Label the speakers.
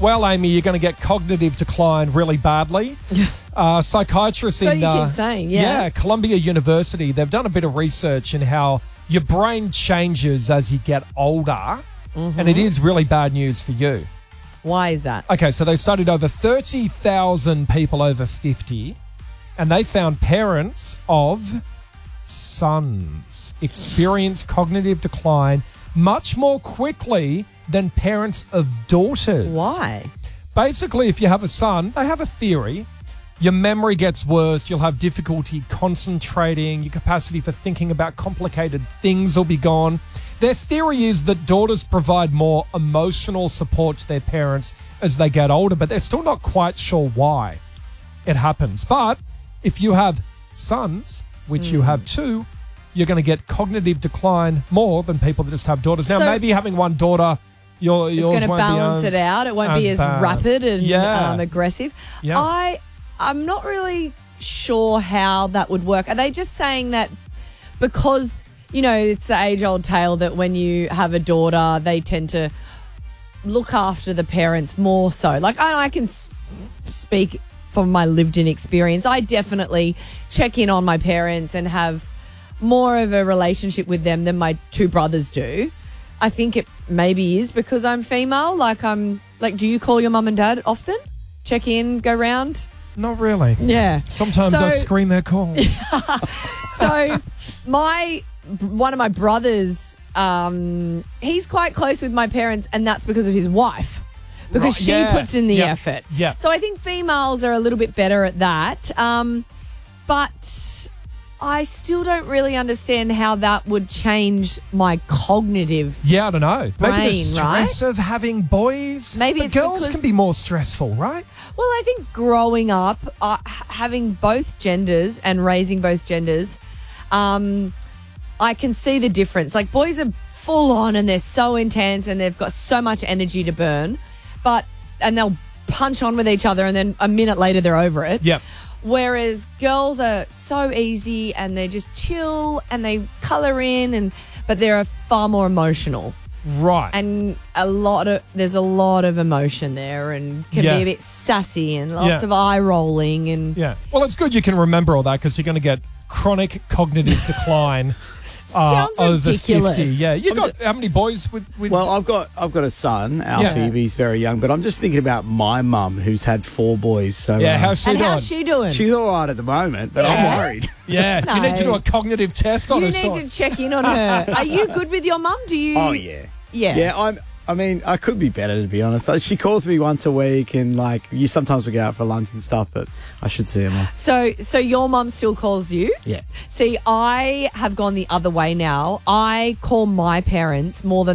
Speaker 1: Well, Amy, you're going to get cognitive decline really badly. Psychiatrists
Speaker 2: So
Speaker 1: in
Speaker 2: you keep saying, yeah.
Speaker 1: Columbia University, they've done a bit of research in how your brain changes as you get older, and it is really bad news for you.
Speaker 2: Why is that?
Speaker 1: Okay, so they studied over 30,000 people over 50, and they found parents of sons experience cognitive decline much more quickly than parents of daughters.
Speaker 2: Why?
Speaker 1: Basically, if you have a son, they have a theory. Your memory gets worse. You'll have difficulty concentrating. Your capacity for thinking about complicated things will be gone. Their theory is that daughters provide more emotional support to their parents as they get older, but they're still not quite sure why it happens. But if you have sons, which you have too, you're going to get cognitive decline more than people that just have daughters. Now,
Speaker 2: So-
Speaker 1: maybe having one daughter, yours
Speaker 2: It's going to
Speaker 1: won't be
Speaker 2: balance it out. It won't be as
Speaker 1: bad.
Speaker 2: rapid and
Speaker 1: Yeah.
Speaker 2: aggressive.
Speaker 1: Yeah.
Speaker 2: I'm not really sure how that would work. Are they just saying that because, it's the age-old tale that when you have a daughter, they tend to look after the parents more so? Like, I can speak from my lived-in experience. I definitely check in on my parents and have more of a relationship with them than my two brothers do. I think it maybe is because I'm female. Do you call your mum and dad often? Check in, go round?
Speaker 1: Not really.
Speaker 2: Yeah.
Speaker 1: Sometimes I screen their calls.
Speaker 2: So one of my brothers, he's quite close with my parents, and that's because of his wife. Because
Speaker 1: Right,
Speaker 2: she
Speaker 1: yeah.
Speaker 2: puts in the
Speaker 1: Yep.
Speaker 2: effort.
Speaker 1: Yep.
Speaker 2: So I think females are a little bit better at that. But I still don't really understand how that would change my cognitive.
Speaker 1: Yeah, I don't know. Maybe the
Speaker 2: Brain,
Speaker 1: stress of having boys.
Speaker 2: Maybe
Speaker 1: but
Speaker 2: it's
Speaker 1: girls
Speaker 2: because-
Speaker 1: can be more stressful, right?
Speaker 2: Well, I think growing up, having both genders and raising both genders, I can see the difference. Like, boys are full on and they're so intense and they've got so much energy to burn, and they'll punch on with each other and then a minute later they're over it.
Speaker 1: Yep.
Speaker 2: Whereas girls are so easy and they just chill and they colour in, but they're far more emotional.
Speaker 1: Right.
Speaker 2: And there's a lot of emotion there and can
Speaker 1: Yeah.
Speaker 2: be a bit sassy and lots
Speaker 1: Yeah.
Speaker 2: of eye rolling and
Speaker 1: yeah. Well, it's good you can remember all that because you're going to get chronic cognitive decline
Speaker 2: sounds
Speaker 1: over
Speaker 2: ridiculous.
Speaker 1: 50. Yeah. You got how many boys with
Speaker 3: Well, I've got a son, Alfie.
Speaker 1: Yeah.
Speaker 3: He's very young, but I'm just thinking about my mum, who's had 4 boys. So
Speaker 1: yeah, how's she
Speaker 2: and
Speaker 1: doing?
Speaker 2: how's she doing?
Speaker 3: she's all right at the moment, but I'm worried.
Speaker 1: Yeah.
Speaker 2: No.
Speaker 1: You need to do a cognitive test on
Speaker 2: You
Speaker 1: her.
Speaker 2: need to check in on her. Are you good with your mum? Do you?
Speaker 3: Oh yeah,
Speaker 2: Yeah.
Speaker 3: yeah. I could be better, to be honest. She calls me once a week, and sometimes we go out for lunch and stuff. But I should see her more.
Speaker 2: So your mum still calls you?
Speaker 3: Yeah.
Speaker 2: See, I have gone the other way now. I call my parents more than